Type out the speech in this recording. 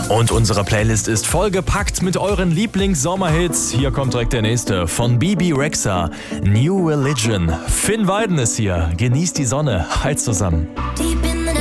Und unsere Playlist ist vollgepackt mit euren Lieblings-Sommerhits. Hier kommt direkt der nächste von Bebe Rexha, New Religion. Finn Weiden ist hier. Genießt die Sonne. Halt zusammen. Die